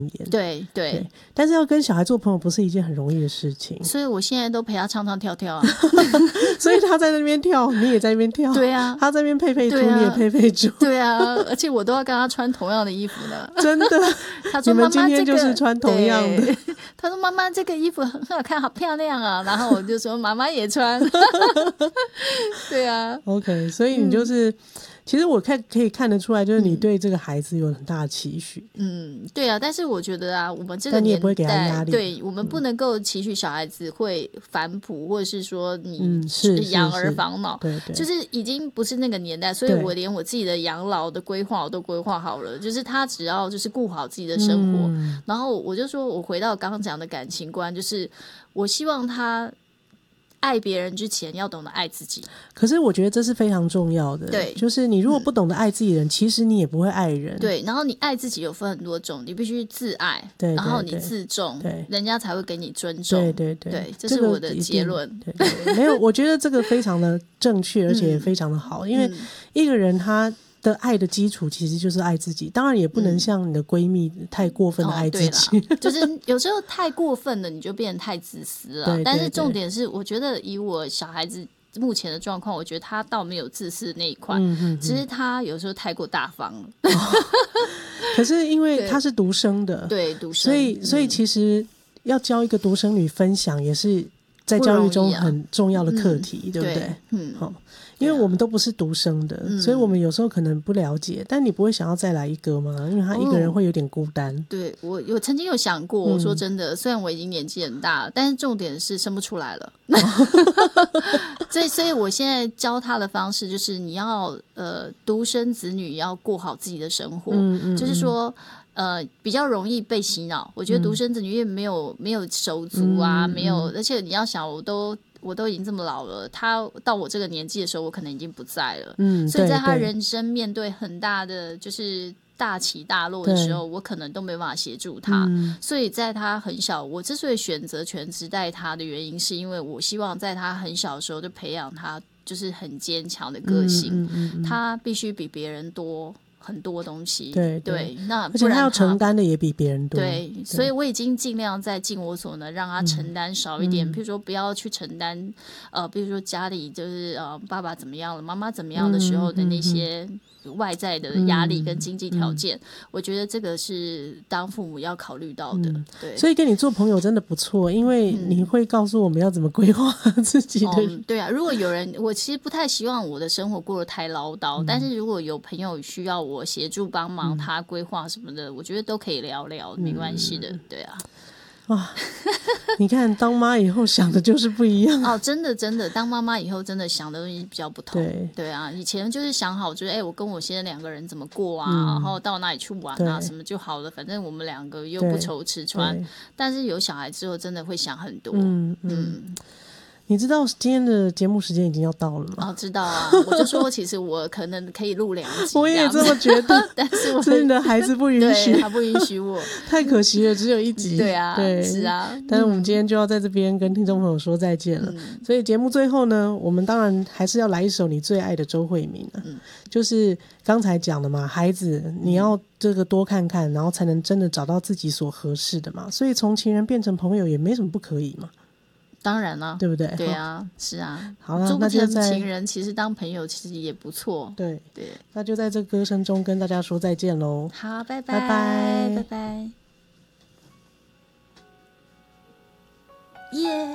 对 对， 但是要跟小孩做朋友不是一件很容易的事情， 所以我现在都陪他唱唱跳跳啊所以他在那边跳你也在那边跳， 对啊， 他在那边配配猪、你也配配猪， 对啊，而且我都要跟他穿同样的衣服呢真的他说你们今妈妈天就是穿同样的他说妈妈这个衣服很好看好漂亮啊，然后我就说妈妈也穿对啊 OK， 所以你就是其实我可以看得出来，就是你对这个孩子有很大的期许。 对啊，但是我觉得啊，我们这个年代， 但你也不会给他压力， 对，我们不能够期许小孩子会反哺，或者是说你是养儿防老， 对， 就是已经不是那个年代，所以我连我自己的养老的规划我都规划好了，就是他只要就是顾好自己的生活，然后我就说我回到刚刚讲的感情观，就是我希望他爱别人之前要懂得爱自己。 可是我觉得这是非常重要的， 对， 就是你如果不懂得爱自己的人，其实你也不会爱人。 对，然后你爱自己有分很多种，你必须自爱， 对， 然后你自重， 对， 人家才会给你尊重。 对， 这是我的结论。 对，没有，我觉得这个非常的正确，而且也非常的好，因为一个人他的爱的基础其实就是爱自己，当然也不能像你的闺蜜太过分的爱自己， 就是有时候太过分了你就变得太自私了。但是重点是我觉得以我小孩子目前的状况，我觉得他倒没有自私的那一块，只是他有时候太过大方了可是因为他是独生的， 对，独生， 所以其实要教一个独生女分享也是在教育中很重要的课题，对不对？因为我们都不是独生的，所以我们有时候可能不了解，但你不会想要再来一个吗？因为他一个人会有点孤单。 对，我曾经有想过，我说真的，虽然我已经年纪很大了，但是重点是生不出来了所以我现在教他的方式就是你要独生子女要过好自己的生活，就是说比较容易被洗脑。我觉得独生子女因为没有手足啊，没有，而且你要想我都已经这么老了，他到我这个年纪的时候我可能已经不在了，所以在他人生面对很大的就是大起大落的时候，我可能都没办法协助他，所以在他很小，我之所以选择全职带他的原因是因为我希望在他很小的时候就培养他就是很坚强的个性，他必须比别人多很多东西，对，那而且他要承担的也比别人多， 对，所以我已经尽量在尽我所能让他承担少一点，譬如说不要去承担比如说家里就是爸爸怎么样了，妈妈怎么样的时候的那些外在的压力跟经济条件，我觉得这个是当父母要考虑到的，对， 所以跟你做朋友真的不错，因为你会告诉我们要怎么规划自己的对啊，如果有人，我其实不太希望我的生活过得太唠叨，但是如果有朋友需要我协助帮忙他规划什么的，我觉得都可以聊聊，没关系的，对啊。 哇，你看当妈以后想的就是不一样真的当妈妈以后真的想的东西比较不同，对啊，以前就是想好就是我跟我先生两个人怎么过啊，然后到哪里去玩啊什么就好了，反正我们两个又不愁吃穿，但是有小孩之后真的会想很多， 你知道今天的节目时间已经要到了吗？ 知道啊，我就说其实我可能可以录2集， 我也这么觉得但是我真的孩子不允许， 他不允许我太可惜了，只有1集， 对啊， 对， 是啊， 但是我们今天就要在这边跟听众朋友说再见了，所以节目最后呢，我们当然还是要来一首你最爱的周慧敏就是刚才讲的嘛，孩子你要这个多看看，然后才能真的找到自己所合适的嘛，所以从情人变成朋友也没什么不可以嘛， 当然了， 对不对？ 对啊，是啊， 好了，那就在情人其实当朋友其实也不错， 对，那就在这歌声中跟大家说再见喽。 好，拜拜，拜拜，耶。